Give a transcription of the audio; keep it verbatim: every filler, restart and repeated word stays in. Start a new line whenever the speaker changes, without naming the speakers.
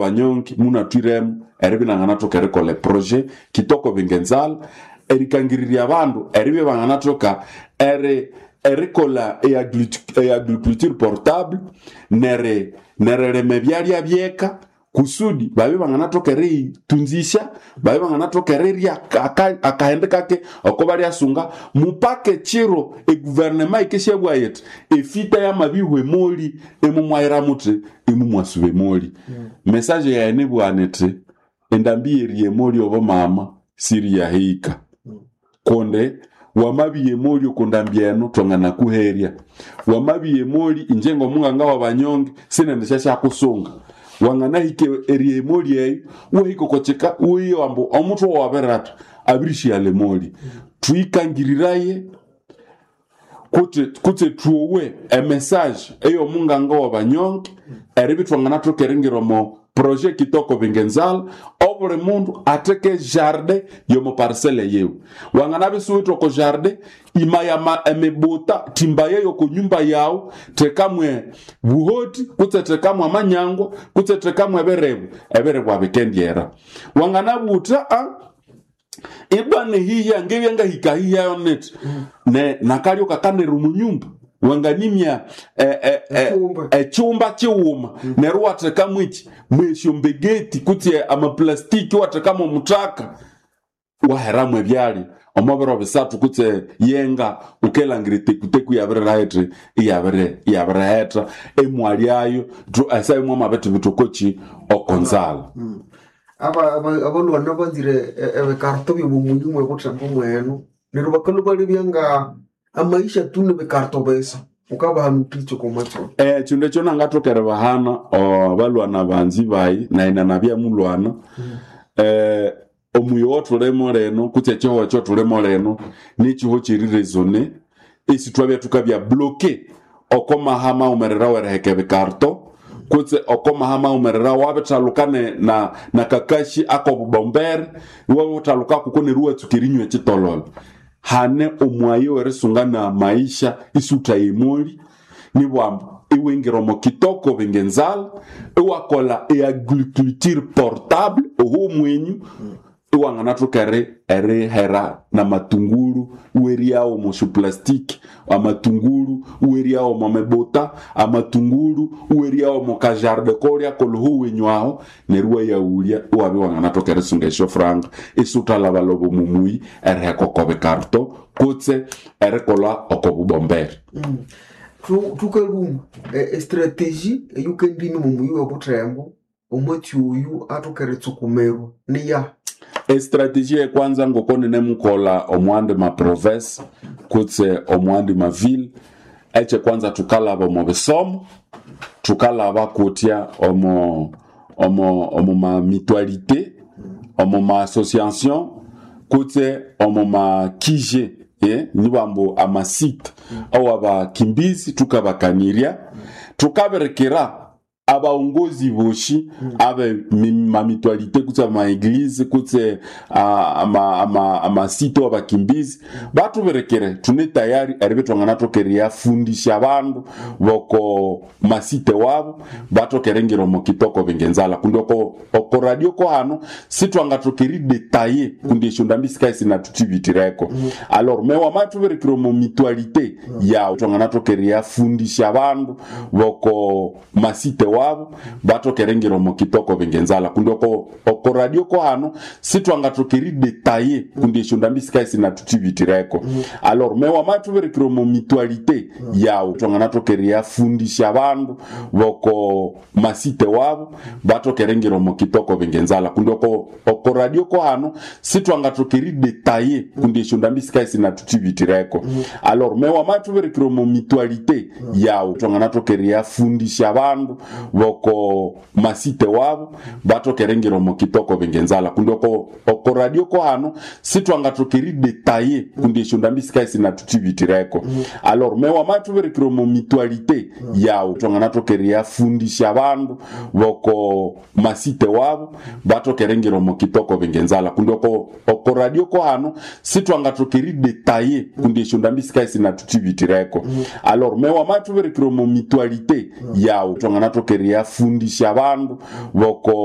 Banyonki muna twirem eribi nangana toka rekole projet kitoko bingenzal erikangiriria bandu eribi bangana toka ere erikola e agriculture portable nere nere remebyaria byeka kusudi babe bangana toka ri tunzisha babe bangana toka ri akaende kake okobari asunga mupake chiro e gouvernement ikeshebwa yet e fita ya mabihwe moli emu mwaira mutre emu mwasube moli mm. Message ya ene bwanete endambiriye moli obo mama siri ya hika mm. Konde wamabiye moli okondambiano tongana kuheria wamabiye moli injengo munganga wa Banyonge sinendesha sha kusunga wangana hike eriye moli eyo uhiko kocheka uyo ambo omuto wa beratu abirishi ale moli mm. Tuikangiriraye kute kute tuwe a message eyo munganga wa Banyonge mm. Eribi twangana tokeringiro mo projet kitoko bingenzal obure mundu ateke jardin yomo parcelle yeu wangana bisuito ko jardin imaya ma emebota timbaye yoko nyumba yao tekamwe buhoti kutetekamwe manyango kutetekamwe berebu eberebu abekendiera wangana buta a ibane hiya ngeyenga hikahiya yonet mm. Ne nakalyo kakane rumunyumba wanganimya eh eh eh e chumba chiuma mm. Neru wateka mwichi mwesho mbegeti kutie ama plastiki wateka mu mutaka waheramwe byali omobero bisatu kutse yenga ukelangirite kuteku yabere right yabere yabere hetra emwali ayo asai mu mabetu bitokochi okonzala
mm. aba abantu bana banzire ebe karto byo mumunyu mwe kutambo mwenu neru bakalo bali byanga amaisha tune be karto besa ukaba hanuticho komacho
eh chunde chona ngatokere bahana o balwana banzi bai na ina nabia mulwana mm. eh omuyo tulemo reno kutecho cho tulemo reno nichi ho chiri raisonner esi twabya tukabya bloquer okoma hama umerera were hekebe karto kutse okoma hama umerera wabetalukane na na kakashi akobomber wawe utaluka kukone ruwa tukirinywe chitololo hane omwayo erisungana maisha isuta imoli ni bwamba iwengero mo kitoko bingenzal ewakola e agriculture portable oho mwenyu mm. Iwangana tokare ere hera na matunguru ueriao mo su plastique amatunguru ueriao mo mebota amatunguru ueriao mo kajarde koria kolho wenywao nerua ya ulia wabe wangana tokare sungesho franga isuta la balobo mumui ere kokobe karto kutse ere kola okobu bomber
mm. tu tukalum e strategie yukendini mumui wa butrembo omochuyu atokare tsukumero ni ya
e strategie kwanza ngokone nemukola omwande ma province kutse omwande ma ville eche kwanza tukala aba mo besomo tukala aba kotia omo omo omo ma mutualité omo ma association kutse omo ma kije eh nibambo ama site au aba kimbizi tukabakaniria tukaberekera abaongozi boshi mm. Abe ma mutualité kutse ma église kutse ama ama ama sito abakimbizi mm. Batu berekere tune tayari aribe twangana tokeria fundisha bandu boko masite wabo bato kerengero mo kitoko bingenzala kundoko oko radio ko hano sitwanga tokeri detailler kundisho ndambisika sina tutivitireko mm. Alors mewa matu berekero mo mutualité mm. Ya twangana tokeria fundisha bandu boko masite wabo bato kerengero mo kitoko bingenzala kundoko oko radio ko hano sitwanga tokeri detailler kundisho ndambisika sina tutivitireko mm. Alors mewa matu berekero mo mutualité mm. Ya twangana tokeria fundisha bandu boko masite wabo bato kerengero mo kitoko bingenzala kundoko oko radio ko hano sitwanga tokeri detailler kundisho ndambisika sina tutivitireko mm. Alors mewa matu berekero mo mutualité mm. Ya twangana tokeria fundisha bandu boko masite wabo bato kerengero mo kitoko bingenzala kundoko oko radio ko hano sitwanga tokeri detailler kundisho ndambisika sina tutivitireko mm. Alors mewa matu berekero mo mutualité mm. Ya twangana tokeria fundisha bandu boko masite wabo bato kerengero mo kitoko bingenzala kundoko oko radio ko hano sitwanga tokeri detailler kundisho ndambisika sina tutivitireko mm. Alors mewa matu berekero mo mutualité mm. Ya twangana tokeria fundisha bandu boko